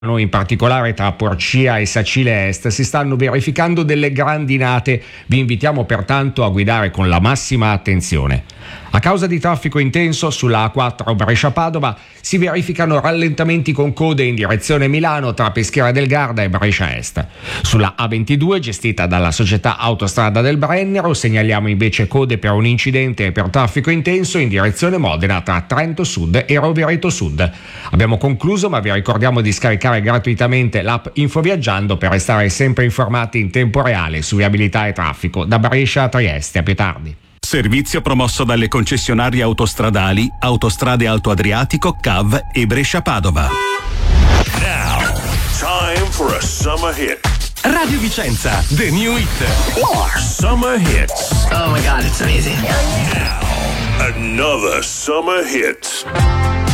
In particolare tra Porcia e Sacile Est si stanno verificando delle grandinate. Vi invitiamo pertanto a guidare con la massima attenzione. A causa di traffico intenso sulla A4 Brescia-Padova si verificano rallentamenti con code in direzione Milano tra Peschiera del Garda e Brescia Est. Sulla A22 gestita dalla società Autostrada del Brennero segnaliamo invece code per un incidente e per traffico intenso in direzione Modena tra Trento Sud e Rovereto Sud. Abbiamo concluso, ma vi ricordiamo di scaricare gratuitamente l'app Infoviaggiando per restare sempre informati in tempo reale su viabilità e traffico da Brescia a Trieste. A più tardi. Servizio promosso dalle concessionarie autostradali Autostrade Alto Adriatico, CAV e Brescia Padova. Now, time for a summer hit. Radio Vicenza, the new hit. Summer hits. Oh my God, it's amazing. Now, another summer hit.